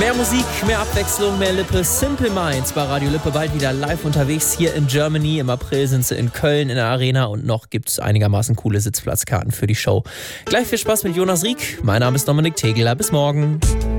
Mehr Musik, mehr Abwechslung, mehr Lippe. Simple Minds bei Radio Lippe, bald wieder live unterwegs hier in Germany. Im April sind sie in Köln in der Arena und noch gibt es einigermaßen coole Sitzplatzkarten für die Show. Gleich viel Spaß mit Jonas Rieck. Mein Name ist Dominik Tegeler. Bis morgen.